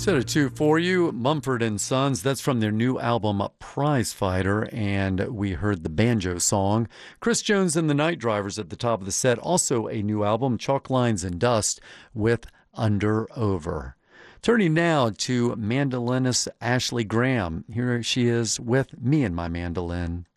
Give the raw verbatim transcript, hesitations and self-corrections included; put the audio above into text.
Set of two for you, Mumford and Sons. That's from their new album, Prize Fighter, and we heard the banjo song. Chris Jones and the Night Drivers at the top of the set. Also a new album, Chalk Lines and Dust, with Under Over. Turning now to mandolinist Ashley Graham. Here she is with Me and My Mandolin.